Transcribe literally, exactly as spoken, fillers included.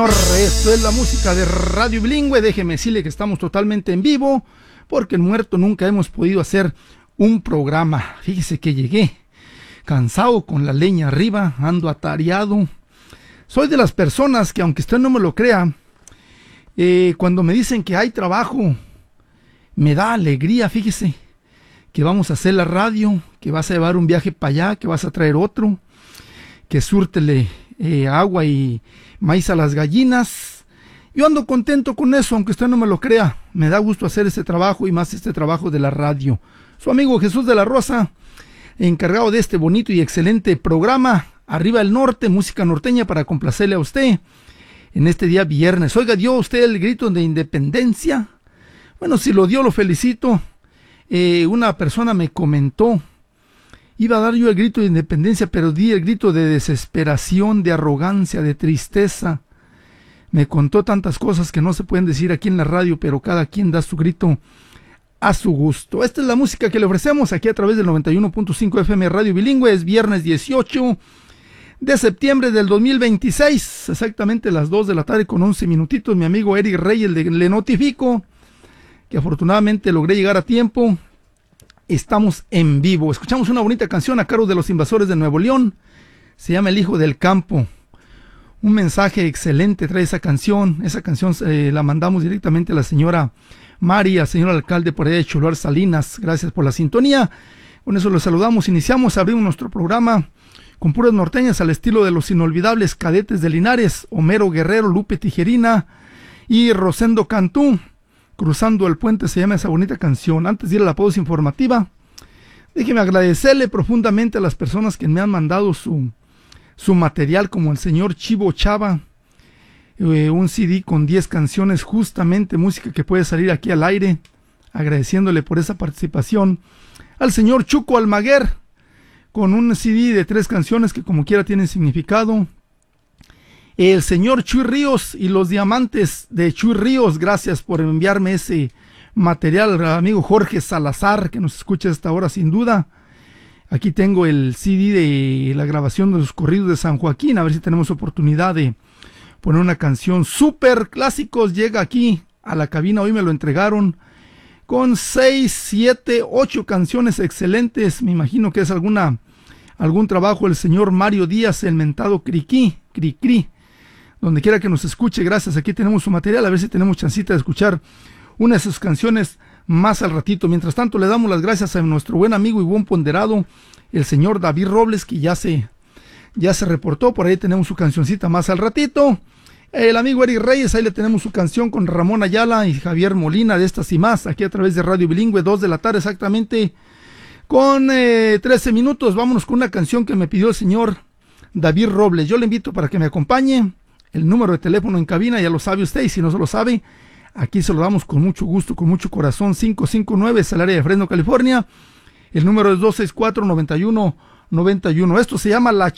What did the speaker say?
señor, esto es la música de Radio Bilingüe. Déjeme decirle que estamos totalmente en vivo, porque en Muerto nunca hemos podido hacer un programa. Fíjese que llegué cansado, con la leña arriba, ando atareado. Soy de las personas que, aunque usted no me lo crea, eh, cuando me dicen que hay trabajo, me da alegría. Fíjese que vamos a hacer la radio, que vas a llevar un viaje para allá, que vas a traer otro, que súrtele eh, agua y maíz a las gallinas. Yo ando contento con eso, aunque usted no me lo crea. Me da gusto hacer este trabajo, y más este trabajo de la radio. Su amigo Jesús de la Rosa, encargado de este bonito y excelente programa, Arriba el Norte, música norteña para complacerle a usted en este día viernes. Oiga, ¿dio usted el grito de independencia? Bueno, si lo dio, lo felicito. Eh, una persona me comentó, iba a dar yo el grito de independencia, pero di el grito de desesperación, de arrogancia, de tristeza. Me contó tantas cosas que no se pueden decir aquí en la radio, pero cada quien da su grito a su gusto. Esta es la música que le ofrecemos aquí a través del noventa y uno punto cinco F M Radio Bilingüe. Es viernes dieciocho de septiembre del dos mil veintiséis, exactamente las dos de la tarde con once minutitos. Mi amigo Eric Reyes le, le notifico que afortunadamente logré llegar a tiempo. Estamos en vivo. Escuchamos una bonita canción a cargo de los Invasores de Nuevo León. Se llama El Hijo del Campo. Un mensaje excelente trae esa canción. Esa canción eh, la mandamos directamente a la señora Mari, al señor alcalde por allá de Choluar Salinas. Gracias por la sintonía. Con eso los saludamos. Iniciamos, abrimos nuestro programa con puras norteñas al estilo de los inolvidables Cadetes de Linares, Homero Guerrero, Lupe Tijerina y Rosendo Cantú. Cruzando el puente se llama esa bonita canción. Antes de ir a la pausa informativa, déjeme agradecerle profundamente a las personas que me han mandado su, su material, como el señor Chivo Chava, eh, un C D con diez canciones, justamente música que puede salir aquí al aire, agradeciéndole por esa participación. Al señor Chuco Almaguer, con un C D de tres canciones que como quiera tienen significado. El señor Chuy Ríos y los diamantes de Chuy Ríos, gracias por enviarme ese material. Al amigo Jorge Salazar, que nos escucha a esta hora sin duda. Aquí tengo el C D de la grabación de los corridos de San Joaquín, a ver si tenemos oportunidad de poner una canción. Super clásicos llega aquí a la cabina, hoy me lo entregaron, con seis, siete, ocho canciones excelentes. Me imagino que es alguna, algún trabajo del señor Mario Díaz, el mentado Criqui, Cricri. Donde quiera que nos escuche, gracias. Aquí tenemos su material, a ver si tenemos chancita de escuchar una de sus canciones más al ratito. Mientras tanto, le damos las gracias a nuestro buen amigo y buen ponderado, el señor David Robles, que ya se, ya se reportó. Por ahí tenemos su cancioncita más al ratito. El amigo Eric Reyes, ahí le tenemos su canción con Ramón Ayala y Javier Molina, de estas y más, aquí a través de Radio Bilingüe, dos de la tarde exactamente, con eh, trece minutos. Vámonos con una canción que me pidió el señor David Robles. Yo le invito para que me acompañe. El número de teléfono en cabina ya lo sabe usted, y si no se lo sabe, aquí se lo damos con mucho gusto, con mucho corazón. Cinco cinco nueve es el área de Fresno, California. El número es dos seis cuatro, nueve uno nueve uno. Esto se llama La